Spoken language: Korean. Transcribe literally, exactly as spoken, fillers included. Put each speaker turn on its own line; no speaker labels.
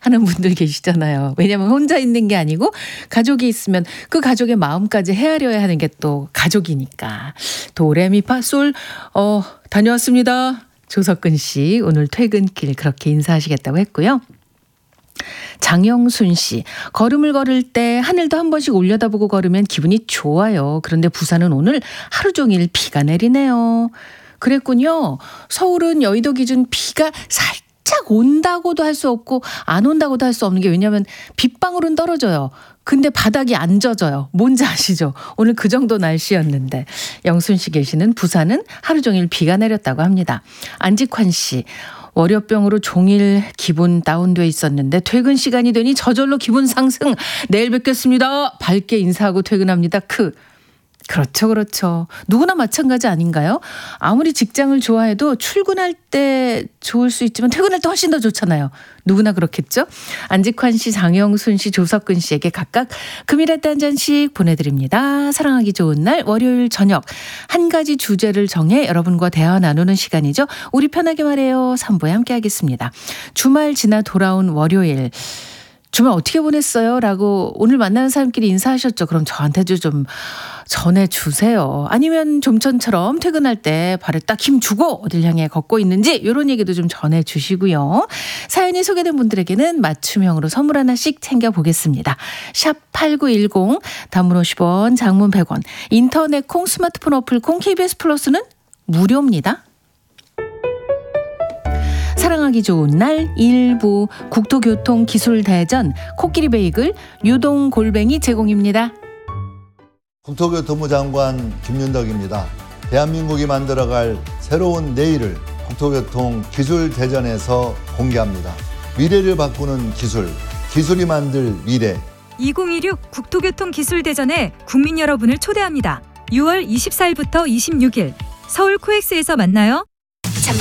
하는 분들 계시잖아요. 왜냐하면 혼자 있는 게 아니고 가족이 있으면 그 가족의 마음까지 헤아려야 하는 게 또 가족이니까. 도레미파솔 어, 다녀왔습니다. 조석근 씨 오늘 퇴근길 그렇게 인사하시겠다고 했고요. 장영순 씨, 걸음을 걸을 때 하늘도 한 번씩 올려다보고 걸으면 기분이 좋아요. 그런데 부산은 오늘 하루 종일 비가 내리네요. 그랬군요. 서울은 여의도 기준 비가 살짝 온다고도 할 수 없고 안 온다고도 할 수 없는 게 왜냐하면 빗방울은 떨어져요. 근데 바닥이 안 젖어요. 뭔지 아시죠? 오늘 그 정도 날씨였는데 영순 씨 계시는 부산은 하루 종일 비가 내렸다고 합니다. 안직환 씨. 월요병으로 종일 기분 다운돼 있었는데 퇴근 시간이 되니 저절로 기분 상승. 내일 뵙겠습니다. 밝게 인사하고 퇴근합니다. 크. 그렇죠, 그렇죠. 누구나 마찬가지 아닌가요? 아무리 직장을 좋아해도 출근할 때 좋을 수 있지만 퇴근할 때 훨씬 더 좋잖아요. 누구나 그렇겠죠? 안직환 씨, 장영순 씨, 조석근 씨에게 각각 금일라떼 한 잔씩 보내드립니다. 사랑하기 좋은 날 월요일 저녁 한 가지 주제를 정해 여러분과 대화 나누는 시간이죠. 우리 편하게 말해요. 삼 부에 함께 하겠습니다. 주말 지나 돌아온 월요일. 주말 어떻게 보냈어요? 라고 오늘 만나는 사람끼리 인사하셨죠. 그럼 저한테도 좀 전해주세요. 아니면 좀전처럼 퇴근할 때 발에 딱 힘주고 어딜 향해 걷고 있는지 이런 얘기도 좀 전해주시고요. 사연이 소개된 분들에게는 맞춤형으로 선물 하나씩 챙겨보겠습니다. 샵 팔구일공 단문 오십 원 장문 백 원 인터넷 콩 스마트폰 어플 콩 케이비에스 플러스는 무료입니다. 사랑하기 좋은 날 일부 국토교통기술대전 코끼리 베이글 유동골뱅이 제공입니다.
국토교통부 장관 김윤덕입니다. 대한민국이 만들어갈 새로운 내일을 국토교통기술대전에서 공개합니다. 미래를 바꾸는 기술, 기술이 만들 미래.
이천이십육 국토교통기술대전에 국민 여러분을 초대합니다. 유월 이십사일부터 이십육일 서울 코엑스에서 만나요.